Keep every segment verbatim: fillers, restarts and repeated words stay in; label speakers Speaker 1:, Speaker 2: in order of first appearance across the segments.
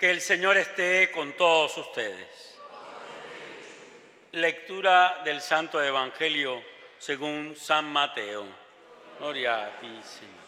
Speaker 1: Que el Señor esté con todos ustedes. Lectura del Santo Evangelio según San Mateo. Gloria a ti, Señor.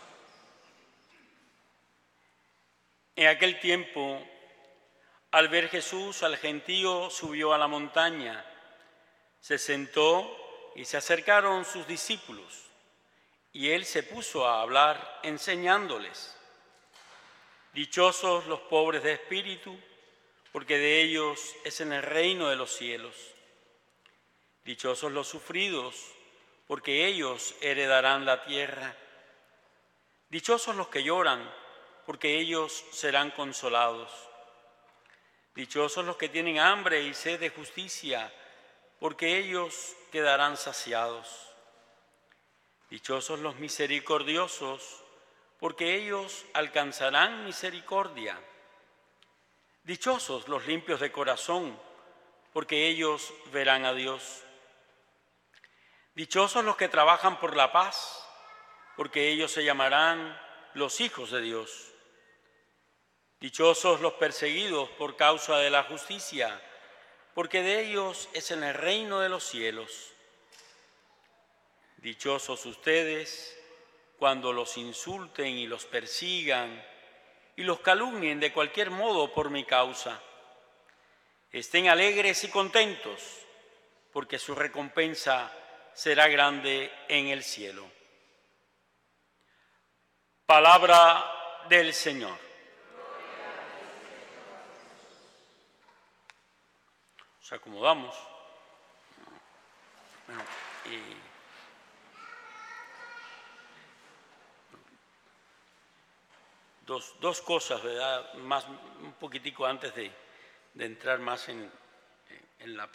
Speaker 1: En aquel tiempo, al ver Jesús al gentío, subió a la montaña, se sentó y se acercaron sus discípulos, y él se puso a hablar enseñándoles. Dichosos los pobres de espíritu, porque de ellos es en el reino de los cielos. Dichosos los sufridos, porque ellos heredarán la tierra. Dichosos los que lloran, porque ellos serán consolados. Dichosos los que tienen hambre y sed de justicia, porque ellos quedarán saciados. Dichosos los misericordiosos, porque ellos alcanzarán misericordia. Dichosos los limpios de corazón, porque ellos verán a Dios. Dichosos los que trabajan por la paz, porque ellos se llamarán los hijos de Dios. Dichosos los perseguidos por causa de la justicia, porque de ellos es en el reino de los cielos. Dichosos ustedes cuando los insulten y los persigan y los calumnien de cualquier modo por mi causa. Estén alegres y contentos, porque su recompensa será grande en el cielo. Palabra del Señor. Nos acomodamos. Bueno, y dos, dos cosas, ¿verdad? Más, un poquitico antes de, de entrar más en, en la